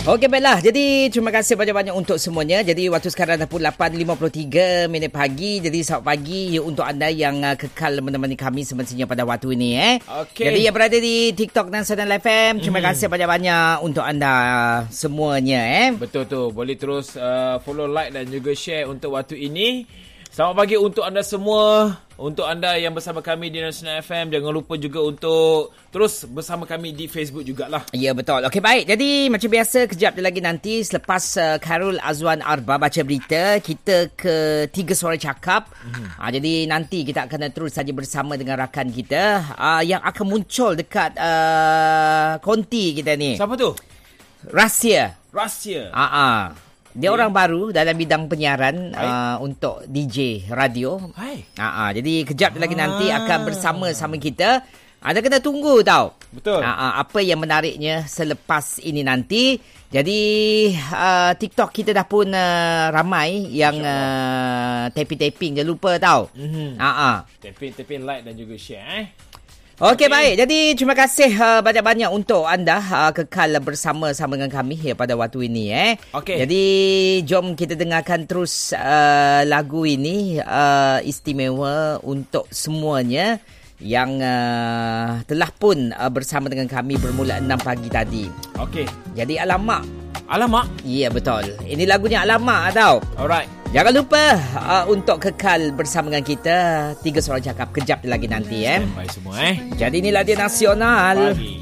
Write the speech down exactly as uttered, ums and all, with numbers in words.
Okey, baiklah. Jadi, terima kasih banyak-banyak untuk semuanya. Jadi, waktu sekarang dah pukul lapan lima puluh tiga minit pagi. Jadi, selamat pagi untuk anda yang uh, kekal menemani kami semestinya pada waktu ini. Eh. Okay. Jadi, yang berada di TikTok dan Sudan F M, terima mm. kasih banyak-banyak untuk anda semuanya. Eh. Betul tu. Boleh terus uh, follow, like dan juga share untuk waktu ini. Selamat pagi untuk anda semua. Untuk anda yang bersama kami di Nasional F M, jangan lupa juga untuk terus bersama kami di Facebook jugalah. Ya, betul. Okey, baik. Jadi, macam biasa, kejap lagi nanti selepas uh, Khairul Azwan Arba baca berita, kita ke Tiga Suara Cakap. Mm-hmm. Uh, jadi, nanti kita akan terus saja bersama dengan rakan kita uh, yang akan muncul dekat uh, konti kita ni. Siapa tu? Rahsia. Rahsia. Ah, uh-uh. Dia okay. orang baru dalam bidang penyiaran uh, untuk D J radio. Hai. Uh, uh, jadi kejap ah. lagi nanti akan bersama-sama kita. Anda kena tunggu tau. Betul. Uh, uh, apa yang menariknya selepas ini nanti. Jadi uh, TikTok kita dah pun uh, ramai yang uh, tapping-tapping. Jangan lupa tau. Mm-hmm. Uh, uh. Tapping-tapping, like dan juga share eh. Okey, okay. Baik. Jadi terima kasih uh, banyak-banyak untuk anda uh, kekal bersama-sama dengan kami ya, pada waktu ini. Eh. Okey. Jadi jom kita dengarkan terus uh, lagu ini uh, istimewa untuk semuanya yang uh, telah pun uh, bersama dengan kami bermula enam pagi tadi. Okey. Jadi alamak. Alamak? Ya, betul. Ini lagunya Alamak tau. Alright. Jangan lupa uh, untuk kekal bersama dengan kita Tiga Suara Cakap kejap lagi nanti. Eh. Standby semua eh. Jadi inilah dia Nasional. Pagi.